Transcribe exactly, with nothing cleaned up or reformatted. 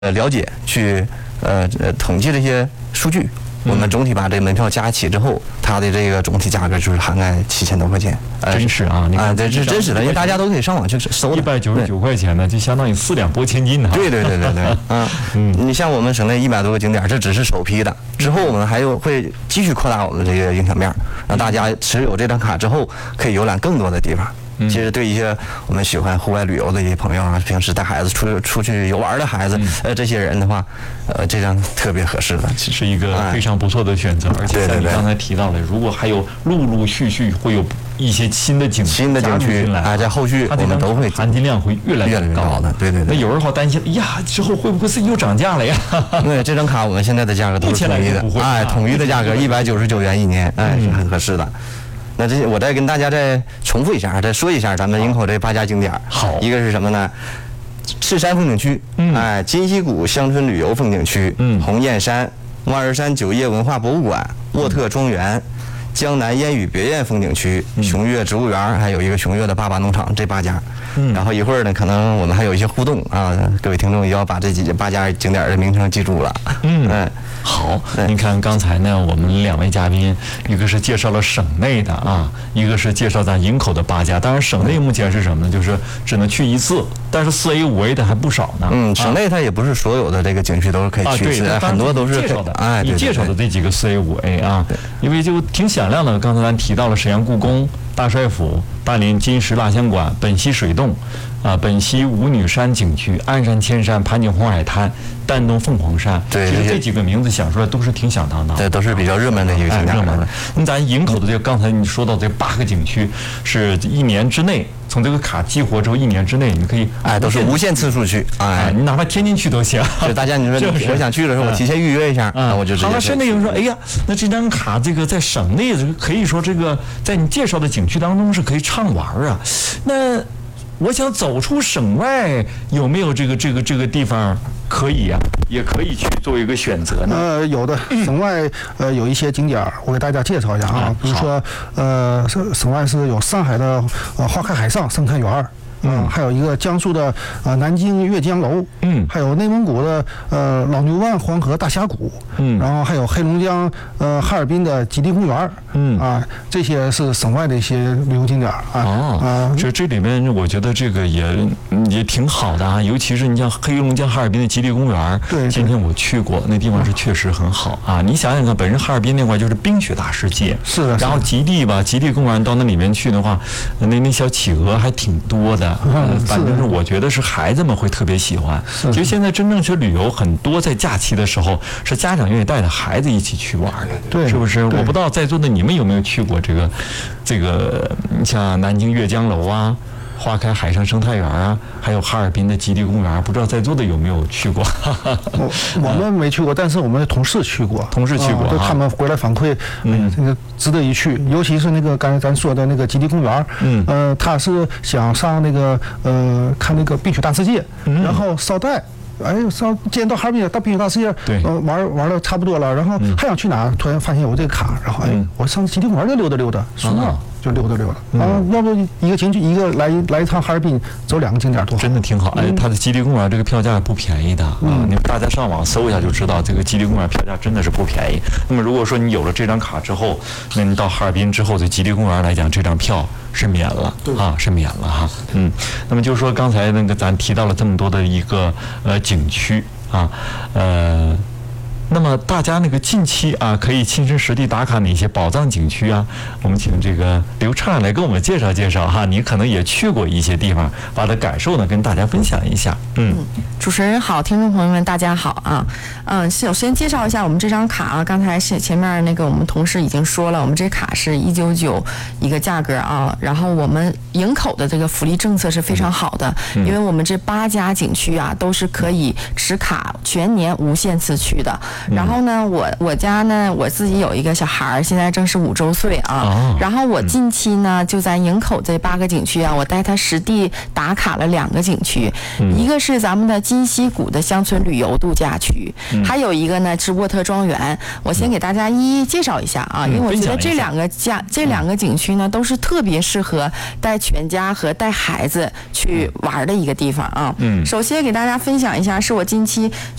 呃了解去呃呃统计这些数据。我们总体把这个门票加起之后，它的这个总体价格就是涵盖七千多块钱。 呃、真是啊！ 啊，这是真实的，因为大家都可以上网去搜的。 一百九十九块钱呢，就相当于四两拨千斤呢。 对对对对对，啊，嗯，你像我们省内一百多个景点，这只是首批的，之后我们还有会继续扩大我们的这个影响面，让大家持有这张卡之后可以游览更多的地方。其实对一些我们喜欢户外旅游的一些朋友啊，平时带孩子出出去游玩的孩子，呃，这些人的话，呃，这张特别合适的， 其实一个非常不错的选择。而且像你刚才提到的，如果还有陆陆续续会有一些新的景新的景区啊，在后续我们都会含金量会越来越高的。对对对。 那有人好担心，呀，之后会不会是又涨价了呀？ 对，这张卡我们现在的价格都是统一的，哎，统一的价格一百九十九元一年，哎，是很合适的。那这我再跟大家再重复一下，再说一下咱们营口这八家景点。 好， 一个是什么呢？赤山风景区，嗯，哎，金溪谷乡村旅游风景区，嗯，鸿雁山、万儿山酒业文化博物馆、沃特庄园、江南烟雨别院风景区、雄岳植物园，还有一个雄岳的爸爸农场，这八家。嗯，然后一会儿呢，可能我们还有一些互动啊，各位听众也要把这几八家景点的名称记住了。嗯，哎， 好，您看刚才呢，我们两位嘉宾，一个是介绍了省内的啊，一个是介绍咱营口的八家。当然，省内目前是什么呢？就是只能去一次，但是四 A 五 A 的还不少呢。 嗯，省内它也不是所有的这个景区都是可以去的，很多都是介绍的。 哎， 你介绍的这几个四 A 五 A 啊，因为就挺响亮的。刚才咱提到了沈阳故宫、大帅府、大连金石蜡像馆、本溪水洞。啊，本溪五女山景区、鞍山千山、盘锦红海滩、丹东凤凰山， 对， 其实这几个名字想出来都是挺响当当， 对，都是比较热门的一个景点。 热门的。那咱营口的这个，刚才你说到这八个景区，是一年之内，从这个卡激活之后，一年之内你可以， 哎，都是无限次数去，哎， 你哪怕天天去都行。 就大家你说我想去的时候，我提前预约一下，啊，我就直接。 好了，甚至有人说，哎呀，那这张卡这个在省内可以说这个在你介绍的景区当中是可以畅玩啊，那。我想走出省外，有没有这个这个这个地方可以呀、啊？也可以去做一个选择呢？ 呃，有的，省外呃有一些景点，我给大家介绍一下啊，比如说呃省省外是有上海的呃花开海上生态园。嗯，还有一个江苏的呃南京阅江楼，嗯，还有内蒙古的呃老牛湾黄河大峡谷，嗯，然后还有黑龙江呃哈尔滨的极地公园，嗯啊，这些是省外的一些旅游景点啊。 哦，啊，这这里面我觉得这个也也挺好的啊，尤其是你像黑龙江哈尔滨的极地公园， 对， 今天我去过，那地方是确实很好啊。你想想看，本身哈尔滨那块就是冰雪大世界， 是的， 然后极地吧，极地公园到那里面去的话，那那小企鹅还挺多的。呃，反正是我觉得是孩子们会特别喜欢。其实现在真正去旅游，很多在假期的时候是家长愿意带着孩子一起去玩的， 对， 是不是？我不知道在座的你们有没有去过这个，这个像南京阅江楼啊。花开海上生态园啊，还有哈尔滨的极地公园，不知道在座的有没有去过？ 我我们没去过，但是我们的同事去过， 同事去过， 对他们回来反馈，嗯，这个值得一去。尤其是那个刚才咱说的那个极地公园，嗯，呃，他是想上那个呃看那个冰雪大世界，然后捎带。哎，上既然到哈尔滨到冰雪大世界， 对， 呃，玩玩的差不多了，然后还想去哪？突然发现有这个卡，然后哎，我上极地公园就溜达溜达，顺道就溜达溜达。啊，要不一个景区一个来来一趟哈尔滨，走两个景点多好， 真的挺好。哎，它的极地公园这个票价不便宜的啊，你们大家上网搜一下就知道，这个极地公园票价真的是不便宜。那么如果说你有了这张卡之后，那你到哈尔滨之后，在极地公园来讲，这张票是免了啊，是免了哈。嗯，那么就是说刚才那个咱提到了这么多的一个呃景区啊，呃。那么大家那个近期啊，可以亲身实地打卡哪些宝藏景区啊？我们请这个刘畅来给我们介绍介绍哈。你可能也去过一些地方，把的感受呢跟大家分享一下。嗯， 主持人好，听众朋友们大家好啊。嗯，首先介绍一下我们这张卡啊。刚才是前面那个我们同事已经说了，我们这卡是一九九一个价格啊。然后我们营口的这个福利政策是非常好的，嗯、因为我们这八家景区啊都是可以持卡全年无限次去的。 然后呢，我我家呢，我自己有一个小孩儿，现在正是五周岁啊。 哦、 然后我近期呢，就在营口这八个景区啊，我带他实地打卡了两个景区，嗯、一个是咱们的金溪谷的乡村旅游度假区，嗯、还有一个呢是沃特庄园。我先给大家一一介绍一下啊，嗯、因为我觉得这两个家这两个景区呢，都是特别适合带全家和带孩子去玩的一个地方啊。嗯，首先给大家分享一下，是我近期